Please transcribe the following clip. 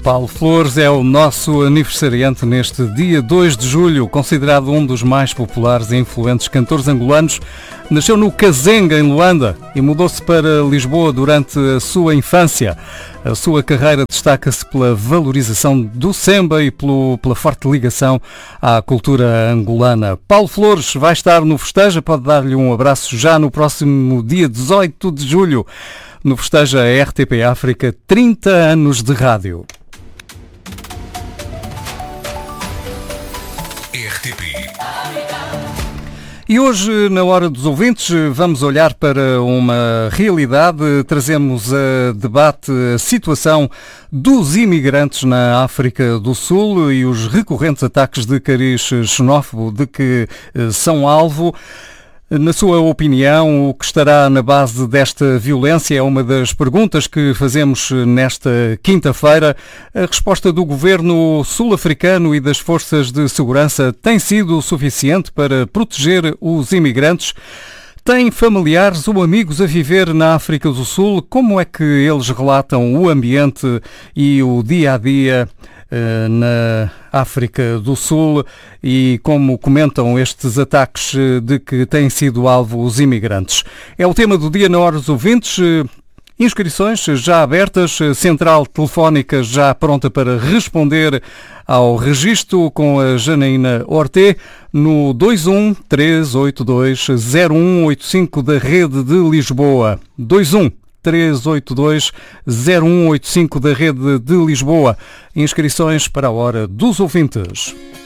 Paulo Flores é o nosso aniversariante neste dia 2 de julho, considerado um dos mais populares e influentes cantores angolanos. Nasceu no Kazenga, em Luanda, e mudou-se para Lisboa durante a sua infância. A sua carreira destaca-se pela valorização do samba e pela forte ligação à cultura angolana. Paulo Flores vai estar no Festeja, pode dar-lhe um abraço já no próximo dia 18 de julho. No Festeja RTP África, 30 anos de rádio. RTP. E hoje, na Hora dos Ouvintes, vamos olhar para uma realidade. Trazemos a debate a situação dos imigrantes na África do Sul e os recorrentes ataques de cariz xenófobo de que são alvo. Na sua opinião, o que estará na base desta violência é uma das perguntas que fazemos nesta quinta-feira. A resposta do governo sul-africano e das forças de segurança tem sido suficiente para proteger os imigrantes? Tem familiares ou amigos a viver na África do Sul? Como é que eles relatam o ambiente e o dia-a-dia na África do Sul e como comentam estes ataques de que têm sido alvo os imigrantes? É o tema do dia na Hora dos Ouvintes. Inscrições já abertas, central telefónica já pronta para responder ao registro com a Janaína Orté no 213820185 da Rede de Lisboa. 213820185 da Rede de Lisboa. Inscrições para a Hora dos Ouvintes.